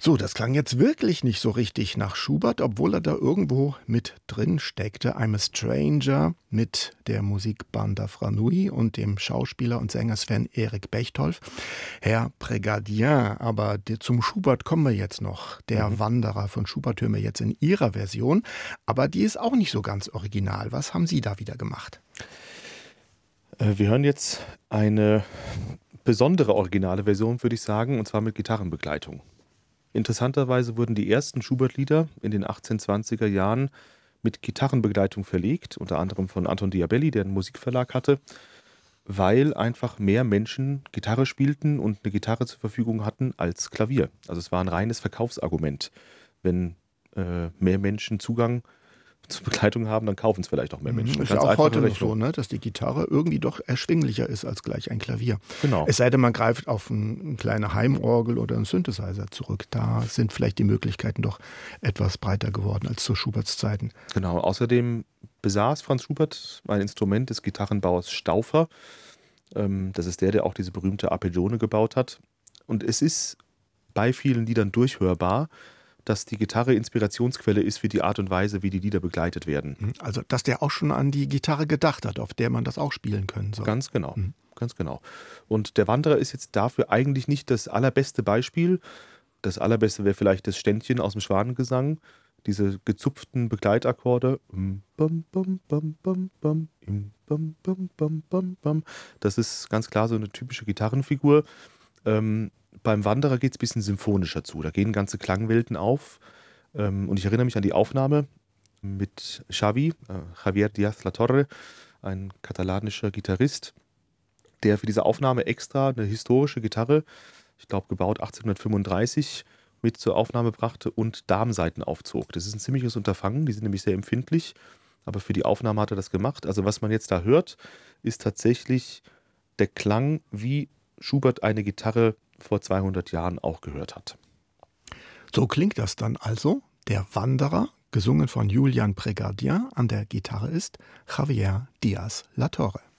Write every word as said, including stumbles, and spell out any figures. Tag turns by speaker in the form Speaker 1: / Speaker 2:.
Speaker 1: So, das klang jetzt wirklich nicht so richtig nach Schubert, obwohl er da irgendwo mit drin steckte. I'm a Stranger mit der Musikbanda Franui und dem Schauspieler und Sänger Sven Erik Bechtolf. Herr Prégardien, aber die, zum Schubert kommen wir jetzt noch. Der mhm. Wanderer von Schubert hören wir jetzt in Ihrer Version, aber die ist auch nicht so ganz original. Was haben Sie da wieder gemacht?
Speaker 2: Wir hören jetzt eine besondere originale Version, würde ich sagen, und zwar mit Gitarrenbegleitung. Interessanterweise wurden die ersten Schubert-Lieder in den achtzehnhundertzwanziger Jahren mit Gitarrenbegleitung verlegt, unter anderem von Anton Diabelli, der einen Musikverlag hatte, weil einfach mehr Menschen Gitarre spielten und eine Gitarre zur Verfügung hatten als Klavier. Also es war ein reines Verkaufsargument. Wenn äh, mehr Menschen Zugang zur Begleitung haben, dann kaufen es vielleicht auch mehr Menschen.
Speaker 1: Das ist ja auch heute noch so, ne, dass die Gitarre irgendwie doch erschwinglicher ist als gleich ein Klavier.
Speaker 2: Genau.
Speaker 1: Es sei denn, man greift auf ein, eine kleine Heimorgel oder einen Synthesizer zurück. Da sind vielleicht die Möglichkeiten doch etwas breiter geworden als zu Schuberts Zeiten.
Speaker 2: Genau. Außerdem besaß Franz Schubert ein Instrument des Gitarrenbauers Stauffer. Das ist der, der auch diese berühmte Arpeggione gebaut hat. Und es ist bei vielen Liedern durchhörbar, dass die Gitarre Inspirationsquelle ist für die Art und Weise, wie die Lieder begleitet werden.
Speaker 1: Also, dass der auch schon an die Gitarre gedacht hat, auf der man das auch spielen können soll.
Speaker 2: Ganz genau, mhm. ganz genau. Und der Wanderer ist jetzt dafür eigentlich nicht das allerbeste Beispiel. Das allerbeste wäre vielleicht das Ständchen aus dem Schwanengesang, diese gezupften Begleitakkorde. Das ist ganz klar so eine typische Gitarrenfigur. Ähm, Beim Wanderer geht es ein bisschen symphonischer zu. Da gehen ganze Klangwelten auf. Und ich erinnere mich an die Aufnahme mit Xavi, äh, Javier Díaz Latorre, ein katalanischer Gitarrist, der für diese Aufnahme extra eine historische Gitarre, ich glaube gebaut achtzehnhundertfünfunddreißig, mit zur Aufnahme brachte und Darmsaiten aufzog. Das ist ein ziemliches Unterfangen, die sind nämlich sehr empfindlich, aber für die Aufnahme hat er das gemacht. Also was man jetzt da hört, ist tatsächlich der Klang, wie Schubert eine Gitarre vor zweihundert Jahren auch gehört hat.
Speaker 1: So klingt das dann also. Der Wanderer, gesungen von Julian Prégardien, an der Gitarre ist Javier Díaz Latorre.